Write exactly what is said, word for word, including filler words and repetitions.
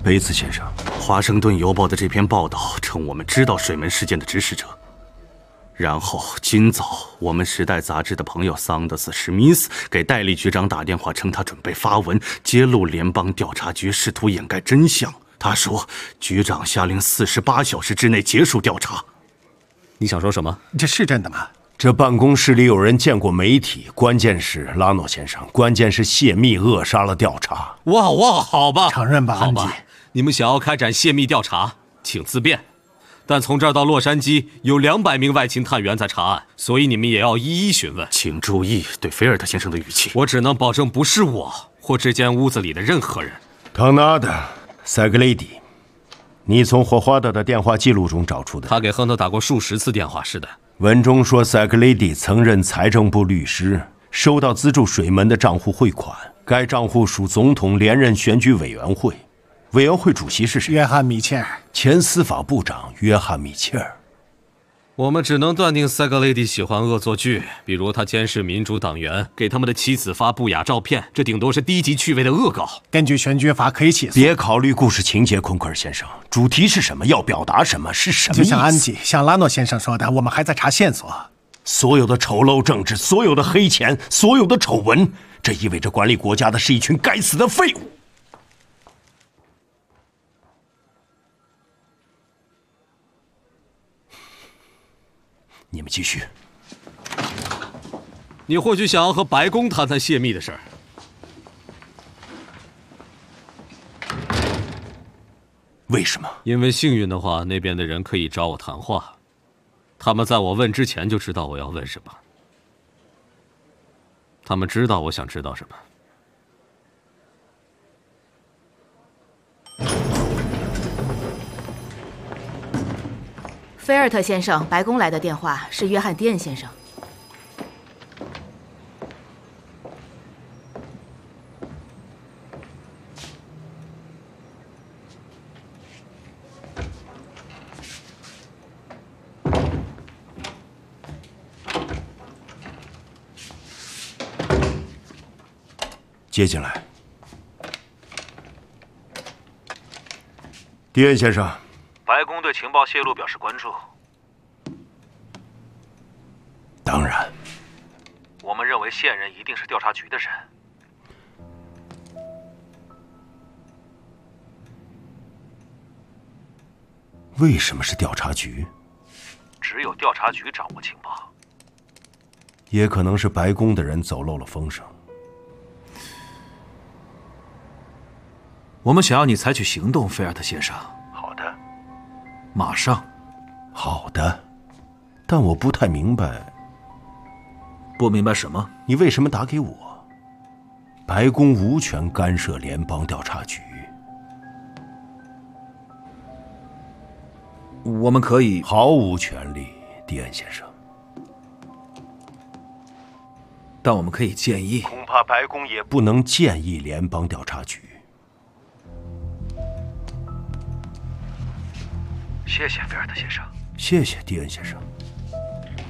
贝茨先生， 华盛顿邮报的这篇报道称我们知道水门事件的指使者。然后今早，我们《时代》杂志的朋友桑德斯·史密斯给戴利局长打电话，称他准备发文揭露联邦调查局试图掩盖真相。他说，局长下令四十八小时之内结束调查。 你想说什么？ 这是真的吗？ 这办公室里有人见过媒体，关键是拉诺先生，关键是泄密扼杀了调查。 哇哇，好吧， 承认吧， 好吧，你们想要开展泄密调查，请自便。但从这儿到洛杉矶有两百名外勤探员在查案，所以你们也要一一询问。 请注意对菲尔特先生的语气。 我只能保证不是我或这间屋子里的任何人。 唐纳德·塞格雷迪，你从霍华德的电话记录中找出的。 他给亨特打过数十次电话，是的。 文中说，塞格雷迪曾任财政部律师，收到资助水门的账户汇款，该账户属总统连任选举委员会。委员会主席是谁？ 约翰·米切尔， 前司法部长约翰·米切尔。 我们只能断定塞格雷迪喜欢恶作剧，比如他监视民主党员，给他们的妻子发不雅照片，这顶多是低级趣味的恶搞。 根据选举法可以起诉。 别考虑故事情节，昆克尔先生，主题是什么？要表达什么？是什么意思？ 就像安吉、像拉诺先生说的，我们还在查线索。 所有的丑陋政治，所有的黑钱，所有的丑闻，这意味着管理国家的是一群该死的废物。你们继续。 你或许想要和白宫谈谈泄密的事儿。 为什么？ 因为幸运的话，那边的人可以找我谈话。他们在我问之前就知道我要问什么。他们知道我想知道什么。 菲尔特先生，白宫来的电话，是约翰·迪恩先生。 接进来。迪恩先生， 白宫对情报泄露表示关注。 当然， 我们认为线人一定是调查局的人。 为什么是调查局？ 只有调查局掌握情报。 也可能是白宫的人走漏了风声。 我们想要你采取行动，菲尔特先生。 好的， 马上。 好的，但我不太明白。 不明白什么？ 你为什么打给我？白宫无权干涉联邦调查局。 我们可以毫无权利，迪恩先生。 但我们可以建议。 恐怕白宫也不能建议联邦调查局。 谢谢，菲尔特先生。 谢谢，迪恩先生。